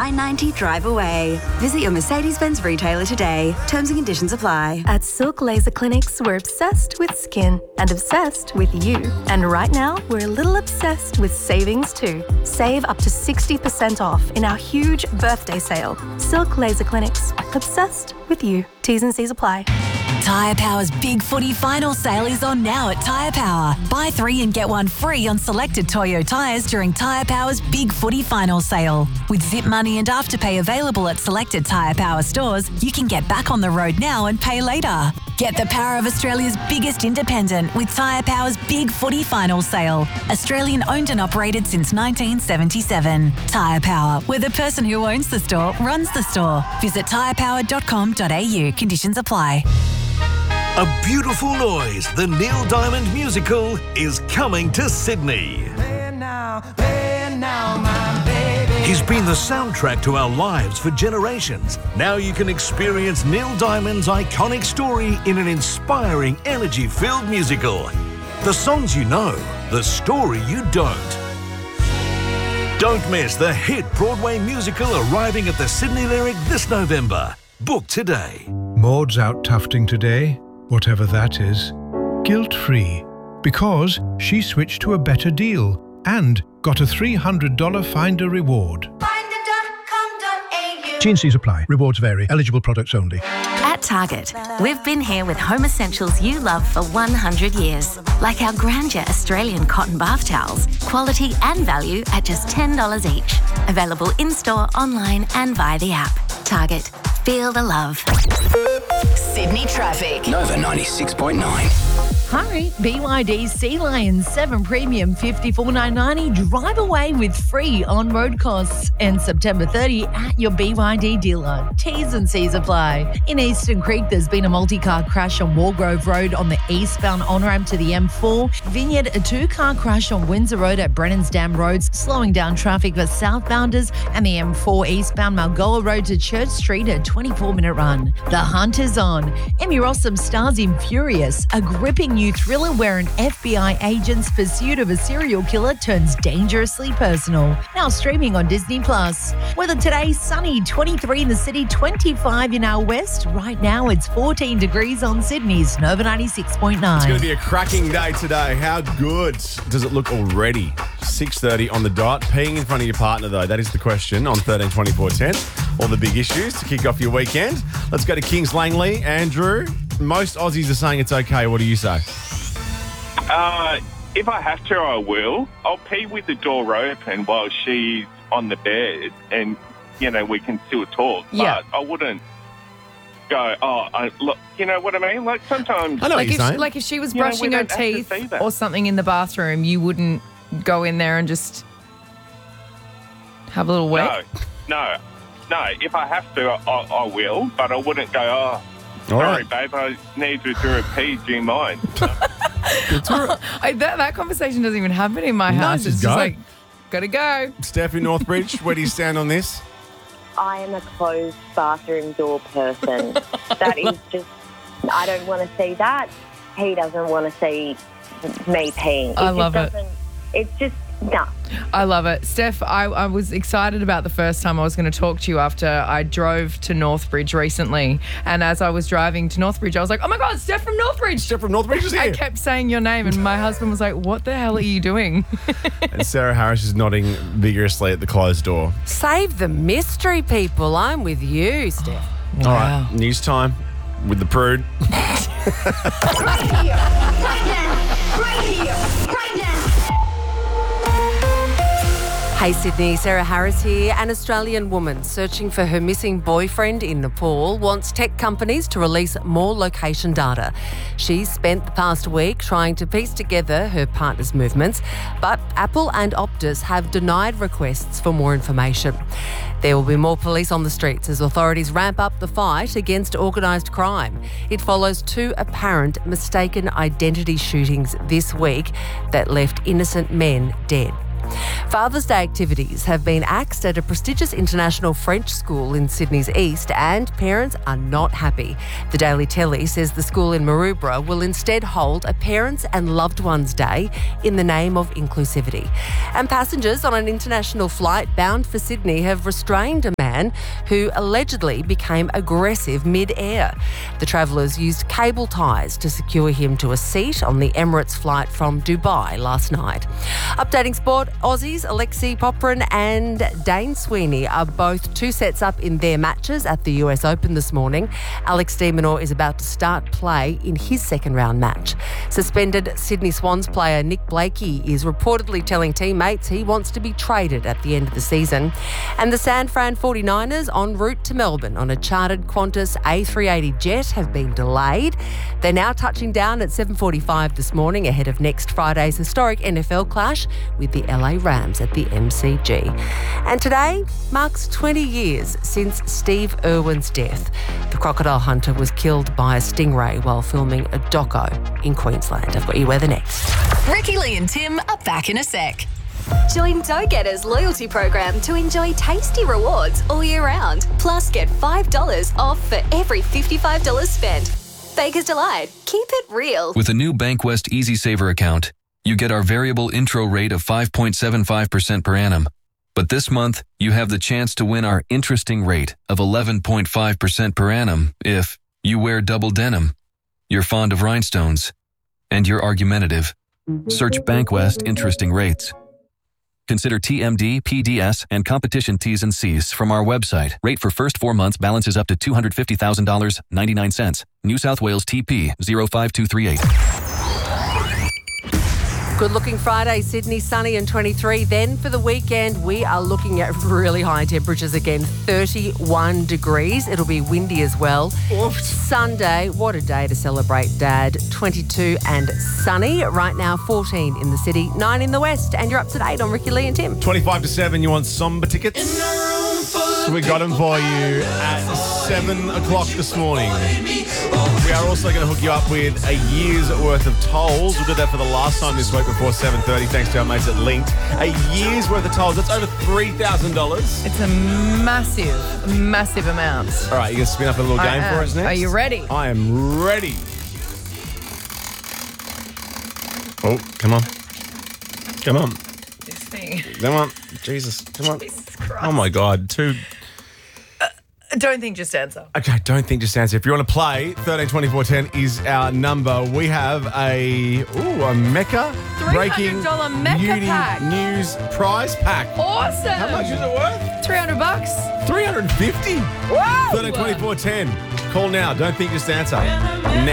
I-90 drive away. Visit your Mercedes-Benz retailer today. Terms and conditions apply. At Silk Laser Clinics, we're obsessed with skin and obsessed with you. And right now, we're a little obsessed with savings too. Save up to 60% off in our huge birthday sale. Silk Laser Clinics, obsessed with you. T's and C's apply. Tyre Power's Big Footy Final Sale is on now at Tyre Power. Buy 3 and get 1 free on selected Toyo tyres during Tyre Power's Big Footy Final Sale. With Zip Money and Afterpay available at selected Tyre Power stores, you can get back on the road now and pay later. Get the power of Australia's biggest independent with Tyre Power's Big Footy Final Sale. Australian owned and operated since 1977. Tyre Power, where the person who owns the store runs the store. Visit tyrepower.com.au. Conditions apply. A beautiful noise, the Neil Diamond musical, is coming to Sydney. He's been the soundtrack to our lives for generations. Now you can experience Neil Diamond's iconic story in an inspiring, energy-filled musical. The songs you know, the story you don't. Don't miss the hit Broadway musical arriving at the Sydney Lyric this November. Book today. Maud's out tufting today, whatever that is, guilt-free, because she switched to a better deal and got a $300 Finder reward. T&Cs apply. Rewards vary. Eligible products only. At Target, we've been here with home essentials you love for 100 years. Like our Grandeur Australian cotton bath towels. Quality and value at just $10 each. Available in-store, online and via the app. Target. Feel the love. Sydney traffic. Nova 96.9. Hurry, BYD Sea Lion 7 Premium 54,990. Drive away with free on-road costs. And September 30 at your BYD dealer. T's and C's apply. In Eastern Creek, there's been a multi-car crash on Walgrove Road on the eastbound on-ramp to the M4. Vineyard, a 2-car crash on Windsor Road at Brennan's Dam Roads, slowing down traffic for southbounders. And the M4 eastbound Malgoa Road to Church Street, a 24-minute run. The hunt is on. Emmy Rossum stars in Furious, a gripping new thriller where an FBI agent's pursuit of a serial killer turns dangerously personal. Now streaming on Disney+. Weather today, sunny, 23 in the city, 25 in our west. Right now it's 14 degrees on Sydney's Nova 96.9. It's going to be a cracking day today. How good does it look already? 6:30 on the dot. Peeing in front of your partner, though, that is the question on 13 24 10. All the big issues to kick off your weekend. Let's go to Kings Langley. Andrew, most Aussies are saying it's okay. What do you say? If I have to, I will. I'll pee with the door open while she's on the bed and, we can still talk. Yeah. But I wouldn't go, look, you know what I mean? Like sometimes... I know what you're saying. Like if she was You know, brushing we her don't have to teeth see that. or something in the bathroom, you wouldn't go in there and just have a little wet? No. If I have to, I will. But I wouldn't go, sorry, babe, I need to do a pee. Do you mind? That conversation doesn't even happen in my house. just It's go. just like, gotta go. Steph in Northbridge, where do you stand on this? I am a closed bathroom door person. That is just, I don't want to see that. He doesn't want to see me peeing. I love it. It's just, no. I love it. Steph, I was excited about the first time I was going to talk to you after I drove to Northbridge recently. And as I was driving to Northbridge, I was like, oh my God, Steph from Northbridge. Steph from Northbridge is here. I kept saying your name and my husband was like, what the hell are you doing? And Sarah Harris is nodding vigorously at the closed door. Save the mystery, people. I'm with you, Steph. All right, news time with the prude. Right here, right now, right here, right now. Hey Sydney, Sarah Harris here. An Australian woman searching for her missing boyfriend in Nepal wants tech companies to release more location data. She's spent the past week trying to piece together her partner's movements, but Apple and Optus have denied requests for more information. There will be more police on the streets as authorities ramp up the fight against organised crime. It follows 2 apparent mistaken identity shootings this week that left innocent men dead. Father's Day activities have been axed at a prestigious international French school in Sydney's east, and parents are not happy. The Daily Telly says the school in Maroubra will instead hold a Parents and Loved Ones Day in the name of inclusivity. And passengers on an international flight bound for Sydney have restrained a man who allegedly became aggressive mid-air. The travellers used cable ties to secure him to a seat on the Emirates flight from Dubai last night. Updating sport, Aussies Alexei Poprin and Dane Sweeney are both 2 sets up in their matches at the US Open this morning. Alex de Minaur is about to start play in his second round match. Suspended Sydney Swans player Nick Blakey is reportedly telling teammates he wants to be traded at the end of the season. And the San Fran 49ers en route to Melbourne on a chartered Qantas A380 jet have been delayed. They're now touching down at 7:45 this morning ahead of next Friday's historic NFL clash with the LA Rams at the MCG. And today marks 20 years since Steve Irwin's death. The crocodile hunter was killed by a stingray while filming a doco in Queensland. I've got your weather next. Ricky Lee and Tim are back in a sec. Join Go-Getters loyalty program to enjoy tasty rewards all year round. Plus, get $5 off for every $55 spent. Baker's Delight. Keep it real. With a new Bankwest Easy Saver account, you get our variable intro rate of 5.75% per annum. But this month, you have the chance to win our interesting rate of 11.5% per annum if you wear double denim, you're fond of rhinestones, and you're argumentative. Search Bankwest Interesting Rates. Consider TMD, PDS, and competition T's and C's from our website. Rate for first 4 months balances up to $250,000, 99 cents. New South Wales TP 05238. Good looking Friday, Sydney, sunny and 23. Then for the weekend, we are looking at really high temperatures again, 31 degrees. It'll be windy as well. Sunday, what a day to celebrate, Dad. 22 and sunny. Right now, 14 in the city, 9 in the west. And you're up to date on Ricky Lee and Tim. 25 to 7, you want Samba tickets? So we got them for you at 7 o'clock this morning. We are also going to hook you up with a year's worth of tolls. We did that for the last time this week before 7:30, thanks to our mates at Linked. A year's worth of tolls. That's over $3,000. It's a massive, massive amount. All right, you going to spin up a little game for us next? Are you ready? I am ready. Oh, come on. Come on. This thing. Come on. Jesus. Come on. Jesus Christ. Oh, my God. Don't think, just answer. Okay, don't think, just answer. If you want to play, 132410 is our number. We have a Mecca breaking $300 Mecca beauty pack. news prize pack. Awesome. How much is it worth? $300. $350. Whoa. 132410. Call now. Don't think, just answer. Now.